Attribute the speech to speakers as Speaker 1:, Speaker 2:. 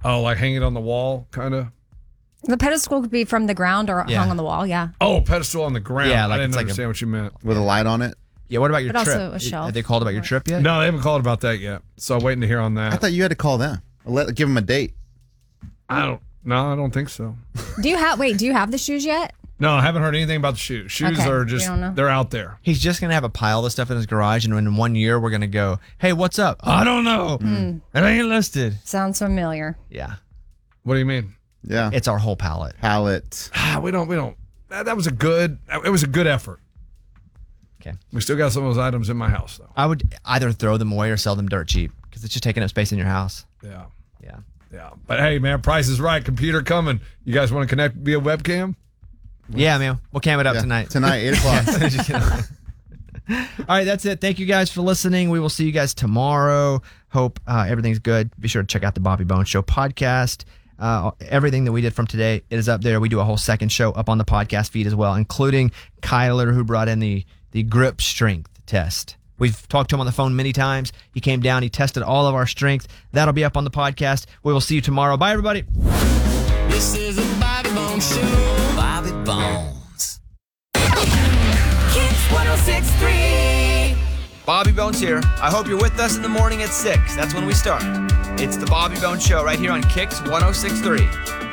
Speaker 1: Oh, like hanging on the wall, kind of?
Speaker 2: The pedestal could be from the ground or hung on the wall, yeah.
Speaker 1: Oh, pedestal on the ground.
Speaker 3: Yeah,
Speaker 1: I didn't understand what you meant.
Speaker 4: With a light on it?
Speaker 3: Yeah, what about your
Speaker 2: But
Speaker 3: trip?
Speaker 2: also a shelf.
Speaker 3: Have they called about your trip yet?
Speaker 1: No, they haven't called about that yet. So I'm waiting to hear on that.
Speaker 4: I thought you had to call them. Give them a date.
Speaker 1: I don't think so.
Speaker 2: Do you have the shoes yet?
Speaker 1: No, I haven't heard anything about the shoes. Shoes
Speaker 2: Okay,
Speaker 1: are
Speaker 2: you
Speaker 1: just,
Speaker 2: don't know?
Speaker 1: they're out there.
Speaker 3: He's just going to have a pile of stuff in his garage, and in 1 year, we're going to go, hey, what's up? I don't know. It ain't listed.
Speaker 2: Sounds familiar.
Speaker 3: Yeah.
Speaker 1: What do you mean?
Speaker 4: Yeah.
Speaker 3: It's our whole palette.
Speaker 4: Palette.
Speaker 1: We don't. That was it was a good effort.
Speaker 3: Okay.
Speaker 1: We still got some of those items in my house, though.
Speaker 3: I would either throw them away or sell them dirt cheap because it's just taking up space in your house.
Speaker 1: Yeah.
Speaker 3: Yeah.
Speaker 1: Yeah. But hey, man, Price is Right. Computer coming. You guys want to connect via webcam?
Speaker 3: Yeah, man. We'll cam it up
Speaker 4: Yeah.
Speaker 3: tonight.
Speaker 4: Tonight, 8 o'clock.
Speaker 3: Just kidding. All right, that's it. Thank you guys for listening. We will see you guys tomorrow. Hope everything's good. Be sure to check out the Bobby Bones Show podcast. Everything that we did from today is up there. We do a whole second show up on the podcast feed as well, including Kyler, who brought in the grip strength test. We've talked to him on the phone many times. He came down. He tested all of our strength. That'll be up on the podcast. We will see you tomorrow. Bye, everybody.
Speaker 5: This is a Bobby Bones Show. Bobby Bones. Kids 106.3.
Speaker 3: Bobby Bones here. I hope you're with us in the morning at 6. That's when we start. It's the Bobby Bones Show right here on Kicks 106.3.